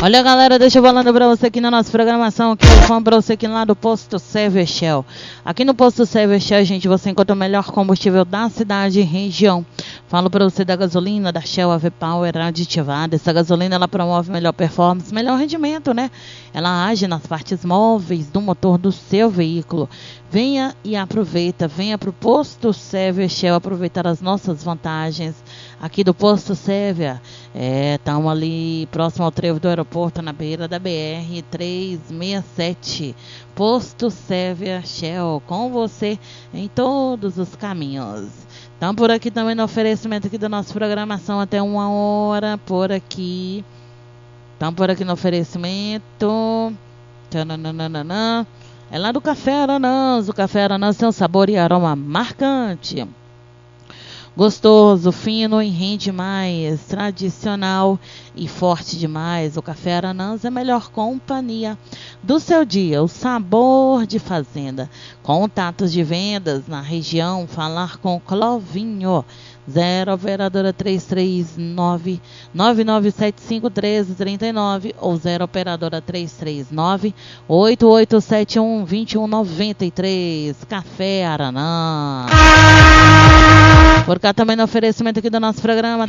Olha, galera, deixa eu falando pra você aqui na nossa programação, que eu falo pra você aqui lá do Posto Server Shell. Aqui no Posto Server Shell, gente, você encontra o melhor combustível da cidade e região. Falo pra você da gasolina, da Shell AV Power aditivada. Essa gasolina, ela promove melhor performance, melhor rendimento, né? Ela age nas partes móveis do motor do seu veículo. Venha e aproveita, venha pro Posto Server Shell aproveitar as nossas vantagens aqui do Posto Server. Estamos ali próximo ao trevo do aeroporto, na beira da BR-367. Posto Server Shell, com você em todos os caminhos. Estamos por aqui também no oferecimento aqui da nossa programação até 1h por aqui. Estamos por aqui no oferecimento. Tchananana. É lá do Café Aranãs. O Café Aranãs tem um sabor e aroma marcante. Gostoso, fino e rende mais, tradicional e forte demais. O Café Aranãs é a melhor companhia do seu dia, o sabor de fazenda. Contatos de vendas na região, falar com Clovinho. 0 operadora 339 9975 1339 ou 0 operadora 339 8871 2193. Café Aranã. Por cá também no oferecimento aqui do nosso programa